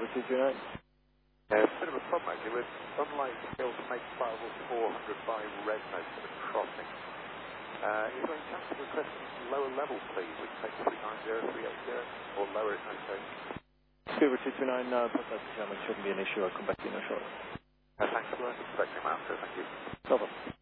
Silver 229. Yeah, it's a bit of a problem actually. With sunlight still to make flights 400 by red note for the crossing. Is there any chance of requesting lower level, please? We can take 390, 380, or lower it, no change. Silver 229, put that to German, shouldn't be an issue. I'll come back to you in a short. Thanks for that. Expecting an answer, thank you. No problem.